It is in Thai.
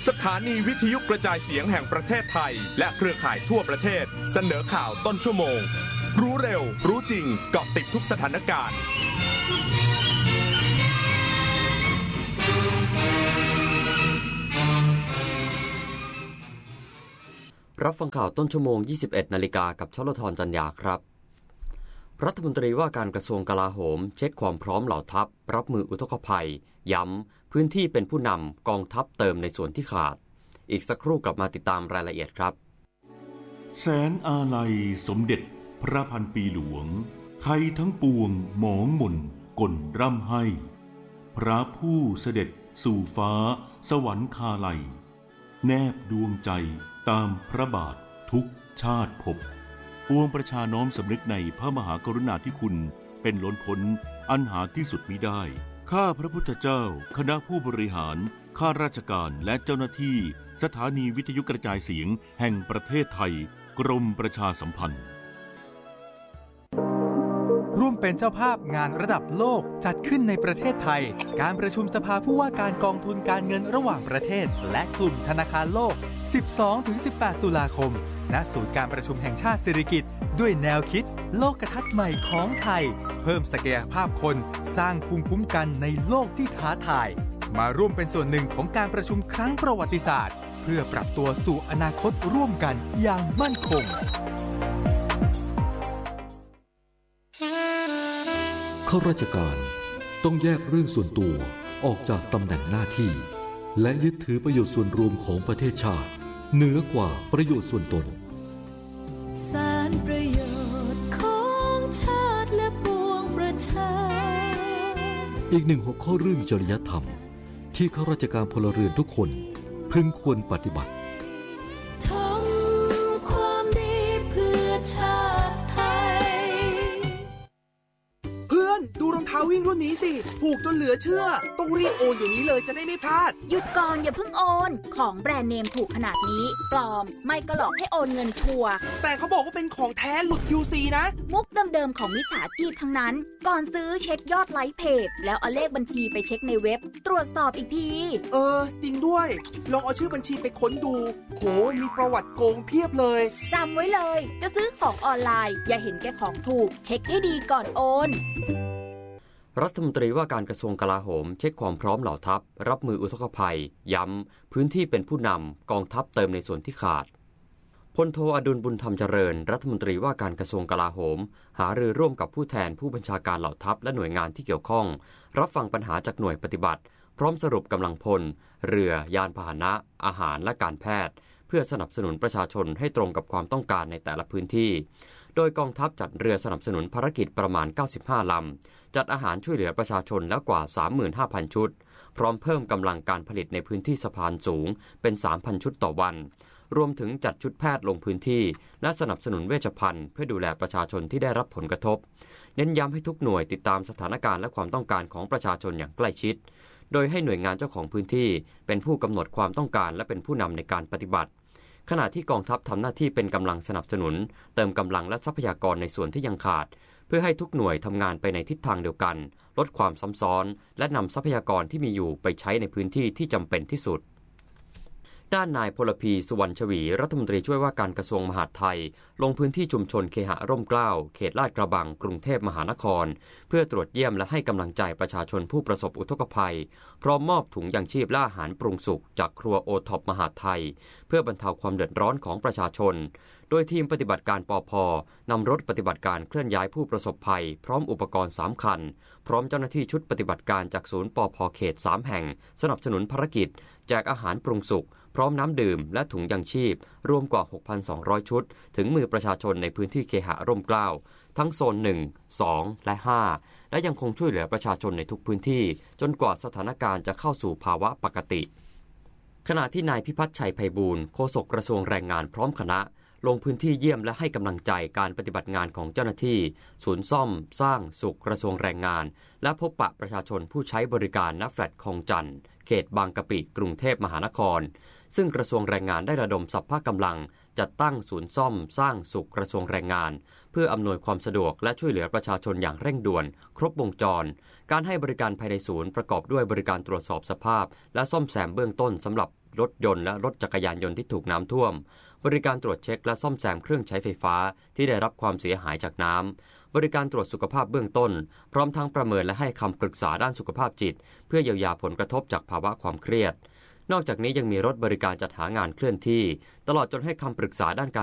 สถานีวิทยุกระจายเสียงแห่งประเทศไทยและเครือข่ายทั่วประเทศเสนอข่าวต้นชั่วโมงรู้เร็วรู้จริงเกาะติดทุกสถานการณ์รับฟังข่าวต้นชั่วโมง 21 นาฬิกากับชลธรจันยาครับรัฐมนตรีว่าการกระทรวงกลาโหมเช็คความพร้อมเหล่าทัพรับมืออุทกภัยย้ำพื้นที่เป็นผู้นำกองทัพเติมในส่วนที่ขาดอีกสักครู่กลับมาติดตามรายละเอียดครับแสนอาลัยสมเด็จพระพันปีหลวงไทยทั้งปวงหมองหม่นก่นร่ำให้พระผู้เสด็จสู่ฟ้าสวรรคาลัยแนบดวงใจตามพระบาททุกชาติภพปวงประชาน้อมสำนึกในพระมหากรุณาธิคุณเป็นล้นพ้นอันหาที่สุดมิได้ข้าพระพุทธเจ้าคณะผู้บริหารข้าราชการและเจ้าหน้าที่สถานีวิทยุกระจายเสียงแห่งประเทศไทยกรมประชาสัมพันธ์ร่วมเป็นเจ้าภาพงานระดับโลกจัดขึ้นในประเทศไทยการประชุมสภาผู้ว่าการกองทุนการเงินระหว่างประเทศและกลุ่มธนาคารโลก 12-18 ตุลาคมณศูนย์การประชุมแห่งชาติสิริกิติ์ด้วยแนวคิดโลกทัศน์ใหม่ของไทยเพิ่มศักยภาพคนสร้างภูมิคุ้มกันในโลกที่ท้าทายมาร่วมเป็นส่วนหนึ่งของการประชุมครั้งประวัติศาสตร์เพื่อปรับตัวสู่อนาคตร่วมกันอย่างมั่นคงข้าราชการต้องแยกเรื่องส่วนตัวออกจากตำแหน่งหน้าที่และยึดถือประโยชน์ส่วนรวมของประเทศชาติเหนือกว่าประโยชน์ส่วนตนสารประโยชน์ของชาติและปวงประชาอีกหนึ่งหัวข้อเรื่องจริยธรรมที่ข้าราชการพลเรือนทุกคนพึงควรปฏิบัติทำความดีเพื่อชาติไทยเพื่อนดูรองเท้าวิ่งรุ่นนี้สิถูกจนเหลือเชื่อต้องรีบโอนอย่างนี้เลยจะได้ไม่พลาดหยุดก่อนอย่าเพิ่งโอนของแบรนด์เนมถูกขนาดนี้ปลอมไม่ก็หลอกให้โอนเงินชัวร์แต่เขาบอกว่าเป็นของแท้หลุด QC นะมุกเดิมๆของมิจฉาชีพทั้งนั้นก่อนซื้อเช็คยอดไลค์เพจแล้วเอาเลขบัญชีไปเช็คในเว็บตรวจสอบอีกทีจริงด้วยลองเอาชื่อบัญชีไปค้นดูโหมีประวัติโกงเพียบเลยจำไว้เลยจะซื้อของออนไลน์อย่าเห็นแก่ของถูกเช็คให้ดีก่อนโอนรัฐมนตรีว่าการกระทรวงกลาโหมเช็คความพร้อมเหล่าทัพรับมืออุทกภัยย้ำพื้นที่เป็นผู้นำกองทัพเติมในส่วนที่ขาดพลโทอดุลบุญธรรมเจริญรัฐมนตรีว่าการกระทรวงกลาโหมหารือร่วมกับผู้แทนผู้บัญชาการเหล่าทัพและหน่วยงานที่เกี่ยวข้องรับฟังปัญหาจากหน่วยปฏิบัติพร้อมสรุปกำลังพลเรือยานพาหนะอาหารและการแพทย์เพื่อสนับสนุนประชาชนให้ตรงกับความต้องการในแต่ละพื้นที่โดยกองทัพจัดเรือสนับสนุนภารกิจประมาณ95ลำจัดอาหารช่วยเหลือประชาชนแล้วกว่า 35,000 ชุดพร้อมเพิ่มกำลังการผลิตในพื้นที่สะพานสูงเป็น 3,000 ชุดต่อวันรวมถึงจัดชุดแพทย์ลงพื้นที่และสนับสนุนเวชภัณฑ์เพื่อดูแลประชาชนที่ได้รับผลกระทบเน้นย้ำให้ทุกหน่วยติดตามสถานการณ์และความต้องการของประชาชนอย่างใกล้ชิดโดยให้หน่วยงานเจ้าของพื้นที่เป็นผู้กำหนดความต้องการและเป็นผู้นำในการปฏิบัติขณะที่กองทัพทำหน้าที่เป็นกำลังสนับสนุนเติมกำลังและทรัพยากรในส่วนที่ยังขาดเพื่อให้ทุกหน่วยทำงานไปในทิศทางเดียวกันลดความซ้ำซ้อนและนำทรัพยากรที่มีอยู่ไปใช้ในพื้นที่ที่จำเป็นที่สุดด้านนายพลพีสุวรรณชวีรัฐมนตรีช่วยว่าการกระทรวงมหาดไทยลงพื้นที่ชุมชนเคหะร่มเกล้าเขตลาดกระบังกรุงเทพมหานครเพื่อตรวจเยี่ยมและให้กำลังใจประชาชนผู้ประสบอุทกภัยพร้อมมอบถุงยังชีพและอาหารปรุงสุกจากครัวโอท็อปมหาดไทยเพื่อบรรเทาความเดือดร้อนของประชาชนโดยทีมปฏิบัติการปภ.นำรถปฏิบัติการเคลื่อนย้ายผู้ประสบภัยพร้อมอุปกรณ์3คันพร้อมเจ้าหน้าที่ชุดปฏิบัติการจากศูนย์ปภ.เขต3แห่งสนับสนุนภารกิจแจกอาหารปรุงสุกพร้อมน้ำดื่มและถุงยังชีพรวมกว่า 6,200 ชุดถึงมือประชาชนในพื้นที่เคหะร่มเกล้าทั้งโซน1 2 และ 5และยังคงช่วยเหลือประชาชนในทุกพื้นที่จนกว่าสถานการณ์จะเข้าสู่ภาวะปกติขณะที่นายพิพัฒน์ชัยไพบูลย์โฆษกกระทรวงแรงงานพร้อมคณะลงพื้นที่เยี่ยมและให้กำลังใจการปฏิบัติงานของเจ้าหน้าที่ศูนย์ซ่อมสร้างสุขกระทรวงแรงงานและพบปะประชาชนผู้ใช้บริการณแฟลตคลองจันทน์เขตบางกะปิกรุงเทพมหานครซึ่งกระทรวงแรงงานได้ระดมสรรพกำลังจัดตั้งศูนย์ซ่อมสร้างสุขกระทรวงแรงงานเพื่ออำนวยความสะดวกและช่วยเหลือประชาชนอย่างเร่งด่วนครบวงจรการให้บริการภายในศูนย์ประกอบด้วยบริการตรวจสอบสภาพและซ่อมแซมเบื้องต้นสำหรับรถยนต์และรถจักรยานยนต์ที่ถูกน้ำท่วมบริการตรวจเช็คและซ่อมแซมเครื่องใช้ไฟฟ้าที่ได้รับความเสียหายจากน้ำบริการตรวจสุขภาพเบื้องต้นพร้อมทั้งประเมินและให้คำปรึกษาด้านสุขภาพจิตเพื่อเยียวยาผลกระทบจากภาวะความเครียดนอกจากนี้ยังมีรถบริการจัดหางานเคลื่อนที่ตลอดจนให้คำปรึกษาด้านการ